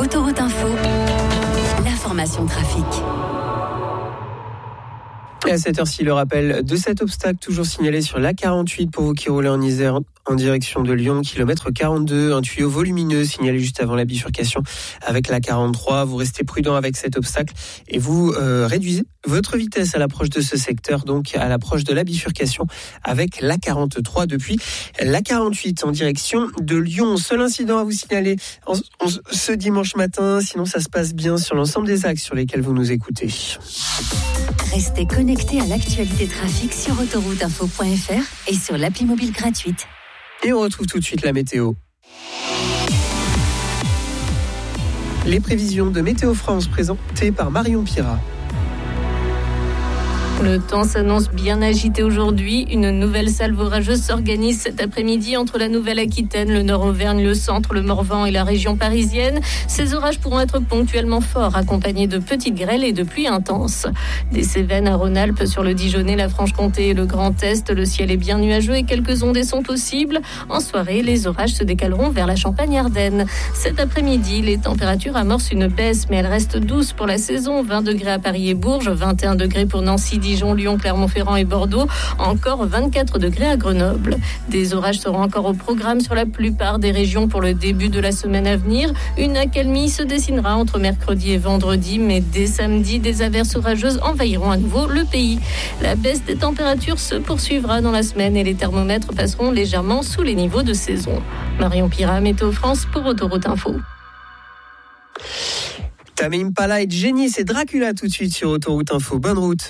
Autoroute Info, l'information trafic. Et à cette heure-ci, le rappel de cet obstacle toujours signalé sur l'A48 pour vous qui roulez en Isère en direction de Lyon, kilomètre 42, un tuyau volumineux signalé juste avant la bifurcation avec l'A43. Vous restez prudent avec cet obstacle et vous réduisez votre vitesse à l'approche de ce secteur, donc à l'approche de la bifurcation avec l'A43 depuis l'A48 en direction de Lyon. Seul incident à vous signaler ce dimanche matin, sinon ça se passe bien sur l'ensemble des axes sur lesquels vous nous écoutez. Restez connectés à l'actualité trafic sur autorouteinfo.fr et sur l'appli mobile gratuite. Et on retrouve tout de suite la météo. Les prévisions de Météo France présentées par Marion Pirat. Le temps s'annonce bien agité aujourd'hui. Une nouvelle salve orageuse s'organise cet après-midi entre la Nouvelle-Aquitaine, le Nord-Auvergne, le centre, le Morvan et la région parisienne. Ces orages pourront être ponctuellement forts, accompagnés de petites grêles et de pluies intenses. Des Cévennes à Rhône-Alpes, sur le Dijonais, la Franche-Comté et le Grand Est, le ciel est bien nuageux et quelques ondées sont possibles. En soirée, les orages se décaleront vers la Champagne-Ardenne. Cet après-midi, les températures amorcent une baisse, mais elles restent douces pour la saison. 20 degrés à Paris et Bourges, 21 degrés pour Nancy, Dijon, Lyon, Clermont-Ferrand et Bordeaux, encore 24 degrés à Grenoble. Des orages seront encore au programme sur la plupart des régions pour le début de la semaine à venir. Une accalmie se dessinera entre mercredi et vendredi, mais dès samedi, des averses orageuses envahiront à nouveau le pays. La baisse des températures se poursuivra dans la semaine et les thermomètres passeront légèrement sous les niveaux de saison. Marion Pirat, Météo France pour Autoroute Info. Tame Impala et Jenny, c'est Dracula tout de suite sur Autoroute Info. Bonne route.